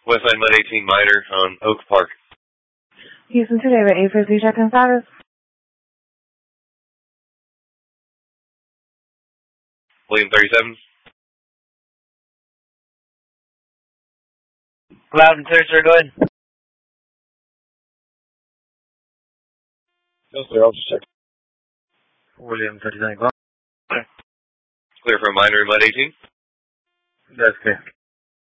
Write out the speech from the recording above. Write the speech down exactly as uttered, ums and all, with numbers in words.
Westside Mud eighteen minor on Oak Park. Houston today, but eight fifty check-in status. William thirty-seven. Loud and clear, sir. Go ahead. No, sir. I'll just check. William thirty-seven. Go on. Clear for a minor in Mud eighteen. That's clear.